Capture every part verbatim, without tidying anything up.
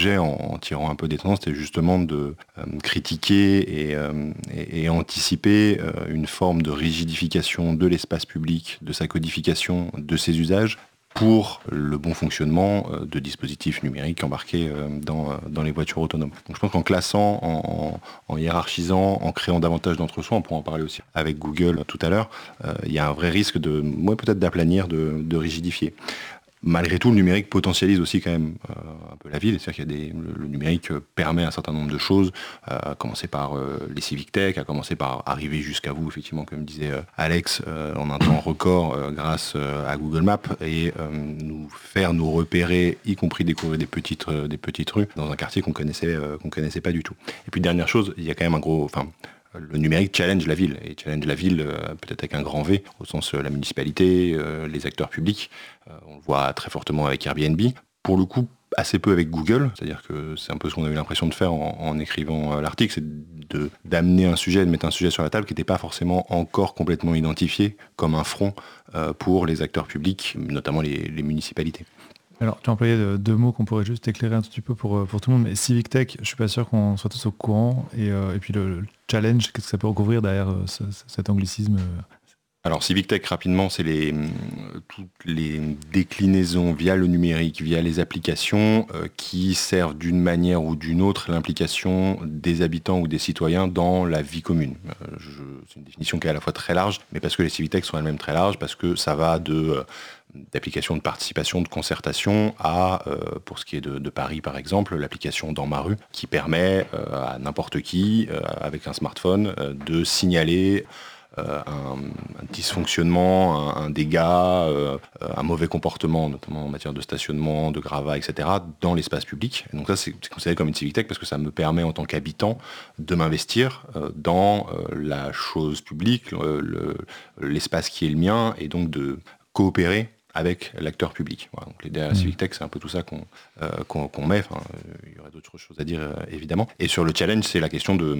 sujet, en, en tirant un peu des tendances, c'était justement de euh, critiquer et, euh, et, et anticiper euh, une forme de rigidification de l'espace public, de sa codification, de ses usages, pour le bon fonctionnement euh, de dispositifs numériques embarqués euh, dans, euh, dans les voitures autonomes. Donc je pense qu'en classant, en, en hiérarchisant, en créant davantage d'entre-soi, on pourra en parler aussi avec Google tout à l'heure, euh, il y a un vrai risque de, ouais, peut-être d'aplanir, de, de rigidifier. Malgré tout, le numérique potentialise aussi quand même euh, un peu la ville. C'est-à-dire qu'il y a des, le, le numérique permet un certain nombre de choses, euh, à commencer par euh, les civic tech, à commencer par arriver jusqu'à vous, effectivement, comme disait euh, Alex, euh, en un temps record euh, grâce euh, à Google Maps, et euh, nous faire nous repérer, y compris découvrir des petites, euh, des petites rues dans un quartier qu'on connaissait, euh, qu'on connaissait pas du tout. Et puis dernière chose, il y a quand même un gros... Enfin, le numérique challenge la ville, et challenge la ville euh, peut-être avec un grand V, au sens euh, la municipalité, euh, les acteurs publics. Euh, on le voit très fortement avec Airbnb. Pour le coup, assez peu avec Google, c'est-à-dire que c'est un peu ce qu'on a eu l'impression de faire en, en écrivant euh, l'article, c'est de, d'amener un sujet, de mettre un sujet sur la table qui n'était pas forcément encore complètement identifié comme un front euh, pour les acteurs publics, notamment les, les municipalités. Alors, tu as employé de- deux mots qu'on pourrait juste éclairer un tout petit peu pour, euh, pour tout le monde, mais Civic Tech, je suis pas sûr qu'on soit tous au courant. Et, euh, et puis le, le challenge, qu'est-ce que ça peut recouvrir derrière euh, ce- ce- cet anglicisme euh, Alors Civic Tech, rapidement, c'est les, euh, toutes les déclinaisons via le numérique, via les applications euh, qui servent d'une manière ou d'une autre l'implication des habitants ou des citoyens dans la vie commune. Euh, je- c'est une définition qui est à la fois très large, mais parce que les Civic Tech sont elles-mêmes très larges, parce que ça va de... euh, d'applications de participation, de concertation à, euh, pour ce qui est de, de Paris par exemple, l'application Dans ma rue qui permet euh, à n'importe qui, euh, avec un smartphone, euh, de signaler euh, un, un dysfonctionnement, un, un dégât, euh, un mauvais comportement, notamment en matière de stationnement, de gravat, et cetera, dans l'espace public. Et donc ça, c'est, c'est considéré comme une civic tech parce que ça me permet en tant qu'habitant de m'investir euh, dans euh, la chose publique, euh, le, l'espace qui est le mien, et donc de coopérer avec l'acteur public. Voilà, donc les derrière Mmh. Civic Tech, c'est un peu tout ça qu'on, euh, qu'on, qu'on met. Enfin, euh, il y aurait d'autres choses à dire, euh, évidemment. Et sur le challenge, c'est la question de...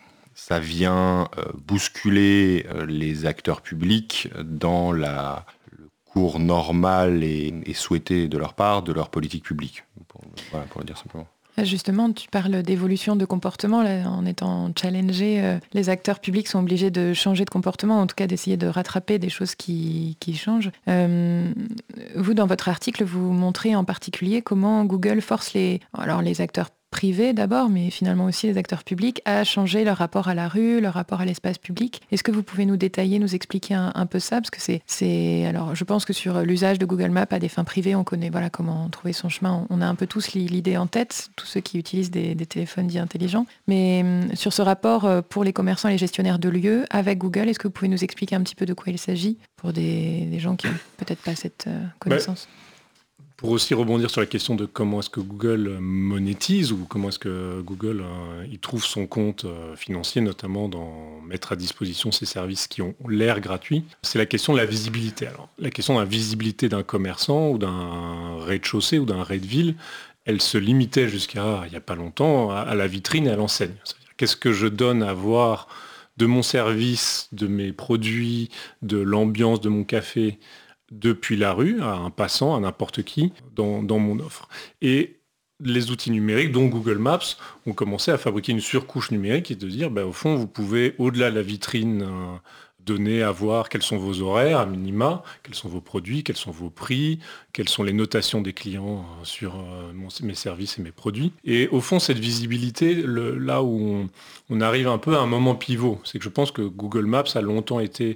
Ça vient euh, bousculer euh, les acteurs publics dans la, le cours normal et, et souhaité de leur part de leur politique publique, pour, voilà, pour le dire simplement. Justement, tu parles d'évolution de comportement. Là, en étant challengé, euh, les acteurs publics sont obligés de changer de comportement, en tout cas d'essayer de rattraper des choses qui, qui changent. Euh, vous, dans votre article, vous montrez en particulier comment Google force les, alors les acteurs privés d'abord, mais finalement aussi les acteurs publics, à changer leur rapport à la rue, leur rapport à l'espace public. Est-ce que vous pouvez nous détailler, nous expliquer un, un peu ça? Parce que c'est, c'est... Alors, je pense que sur l'usage de Google Maps à des fins privées, on connaît voilà, comment trouver son chemin. On a un peu tous l'idée en tête, tous ceux qui utilisent des, des téléphones dits intelligents. Mais hum, sur ce rapport pour les commerçants et les gestionnaires de lieux avec Google, est-ce que vous pouvez nous expliquer un petit peu de quoi il s'agit pour des, des gens qui n'ont peut-être pas cette euh, connaissance? Ouais. Pour aussi rebondir sur la question de comment est-ce que Google monétise ou comment est-ce que Google euh, il trouve son compte euh, financier, notamment dans mettre à disposition ces services qui ont l'air gratuits, c'est la question de la visibilité. Alors, la question de la visibilité d'un commerçant ou d'un rez-de-chaussée ou d'un rez-de-ville, elle se limitait jusqu'à il n'y a pas longtemps à, à la vitrine et à l'enseigne. C'est-à-dire, qu'est-ce que je donne à voir de mon service, de mes produits, de l'ambiance de mon café depuis la rue, à un passant, à n'importe qui, dans, dans mon offre. Et les outils numériques, dont Google Maps, ont commencé à fabriquer une surcouche numérique et de dire, ben, au fond, vous pouvez, au-delà de la vitrine, euh, donner à voir quels sont vos horaires, à minima, quels sont vos produits, quels sont vos prix, quelles sont les notations des clients euh, sur euh, mon, mes services et mes produits. Et au fond, cette visibilité, le, là où on, on arrive un peu à un moment pivot, c'est que je pense que Google Maps a longtemps été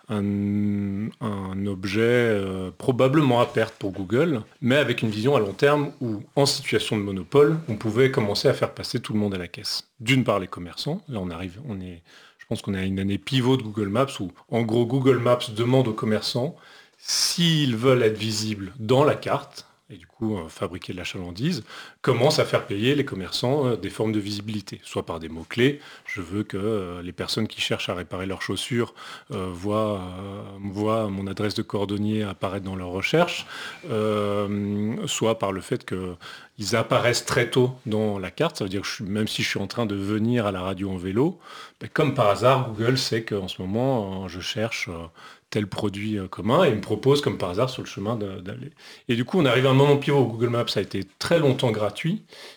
Un, un objet euh, probablement à perte pour Google, mais avec une vision à long terme où, en situation de monopole, on pouvait commencer à faire passer tout le monde à la caisse. D'une part, les commerçants. Là, on arrive, on est, je pense qu'on est à une année pivot de Google Maps où, en gros, Google Maps demande aux commerçants s'ils veulent être visibles dans la carte, et du coup euh, fabriquer de la chalandise, commence à faire payer les commerçants euh, des formes de visibilité, soit par des mots-clés. Je veux que euh, les personnes qui cherchent à réparer leurs chaussures euh, voient, euh, voient mon adresse de cordonnier apparaître dans leurs recherches, euh, soit par le fait qu'ils apparaissent très tôt dans la carte. Ça veut dire que je, même si je suis en train de venir à la radio en vélo, ben, comme par hasard, Google sait qu'en ce moment, euh, je cherche... Euh, tel produit commun et il me propose comme par hasard sur le chemin d'aller. Et du coup, on arrive à un moment pivot où Google Maps a été très longtemps gratuit